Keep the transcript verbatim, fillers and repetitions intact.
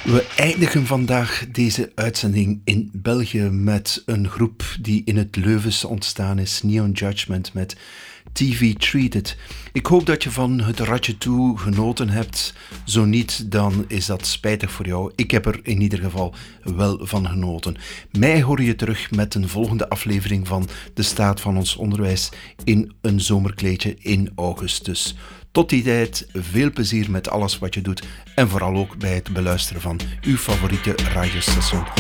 We eindigen vandaag deze uitzending in België met een groep die in het Leuvense ontstaan is, Neon Judgment met T V Treated. Ik hoop dat je van het Ratje Toe genoten hebt. Zo niet, dan is dat spijtig voor jou. Ik heb er in ieder geval wel van genoten. Mij hoor je terug met een volgende aflevering van De Staat van ons Onderwijs in een zomerkleedje in augustus. Tot die tijd, veel plezier met alles wat je doet en vooral ook bij het beluisteren van uw favoriete radiostation